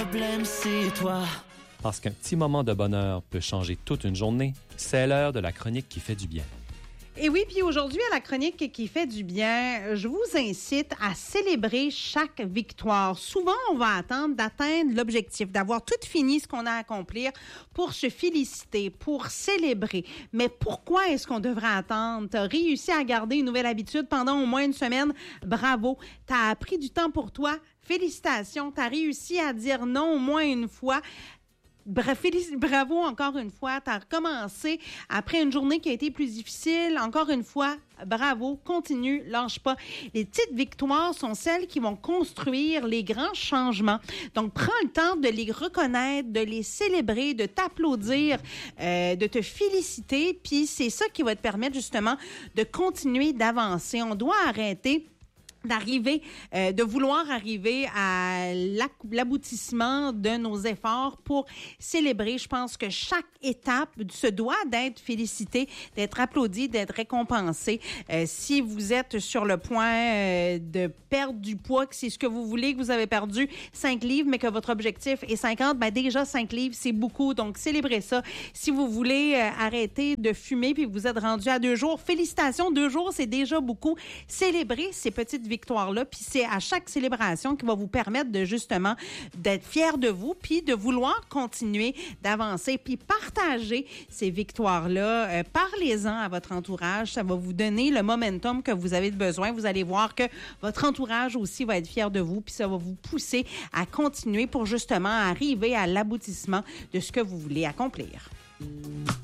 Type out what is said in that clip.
problème, c'est toi. Parce qu'un petit moment de bonheur peut changer toute une journée, c'est l'heure de la chronique qui fait du bien. Et oui, puis aujourd'hui, à la chronique qui fait du bien, je vous incite à célébrer chaque victoire. Souvent, on va attendre d'atteindre l'objectif, d'avoir tout fini ce qu'on a à accomplir pour se féliciter, pour célébrer. Mais pourquoi est-ce qu'on devrait attendre? Tu as réussi à garder une nouvelle habitude pendant au moins une semaine. Bravo! Tu as pris du temps pour toi. Félicitations! Tu as réussi à dire non au moins une fois. Bravo encore une fois, tu as recommencé après une journée qui a été plus difficile. Encore une fois, bravo, continue, lâche pas. Les petites victoires sont celles qui vont construire les grands changements. Donc, prends le temps de les reconnaître, de les célébrer, de t'applaudir, de te féliciter. Puis, c'est ça qui va te permettre justement de continuer d'avancer. On doit arrêter de vouloir arriver à l'aboutissement de nos efforts pour célébrer. Je pense que chaque étape se doit d'être félicitée, d'être applaudie, d'être récompensée. Si vous êtes sur le point de perdre du poids, que c'est ce que vous voulez, que vous avez perdu 5 livres, mais que votre objectif est 50, ben déjà 5 livres, c'est beaucoup. Donc, célébrez ça. Si vous voulez arrêter de fumer puis vous êtes rendu à 2 jours, félicitations, 2 jours, c'est déjà beaucoup. Célébrez ces petites victoire-là, puis c'est à chaque célébration qui va vous permettre de justement d'être fier de vous, puis de vouloir continuer d'avancer, puis partager ces victoires-là. Parlez-en à votre entourage, ça va vous donner le momentum que vous avez besoin. Vous allez voir que votre entourage aussi va être fier de vous, puis ça va vous pousser à continuer pour justement arriver à l'aboutissement de ce que vous voulez accomplir.